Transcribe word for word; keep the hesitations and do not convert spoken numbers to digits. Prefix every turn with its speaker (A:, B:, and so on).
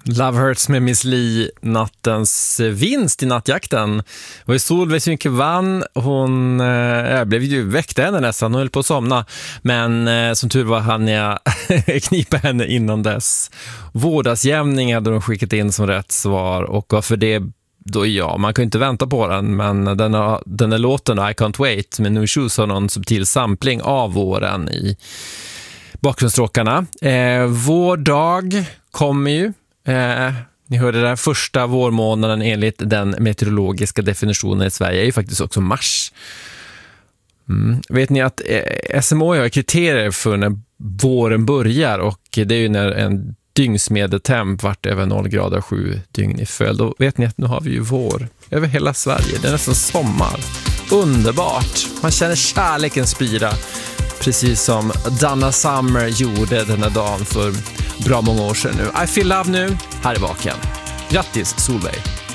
A: Love Hurts med Miss Li, nattens vinst i nattjakten. Det var ju Solveig som mycket vann. Hon äh, blev ju väckt henne nästan, hon höll på att somna. Men äh, som tur var hann jag knipa henne innan dess. Vårdagsjämning hade de skickat in som rätt svar. Och för det då ja, man kan ju inte vänta på den. Men den, har, den är låten I Can't Wait med No Shoes har någon subtil sampling av våren i bakgrundsstråkarna. Eh, vår dag kommer ju. Eh, ni hörde den första vårmånaden enligt den meteorologiska definitionen i Sverige är ju faktiskt också mars. Mm. Vet ni att eh, S M H har kriterier för när våren börjar, och det är ju när en dygnsmedeltemp vart över noll grader sju dygn i följd. Och vet ni att nu har vi ju vår över hela Sverige. Det är nästan sommar. Underbart. Man känner kärleken spira. Precis som Donna Summer gjorde den här dagen för bra många år sedan nu. I feel love nu. Här är vaken. Grattis Solveig.